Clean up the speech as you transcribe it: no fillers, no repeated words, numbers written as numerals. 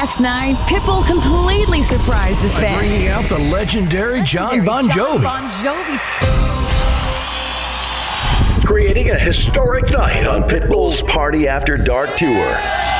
Last night, Pitbull completely surprised his fans. Bringing out the legendary John Bon Jovi. Creating a historic night on Pitbull's Party After Dark Tour.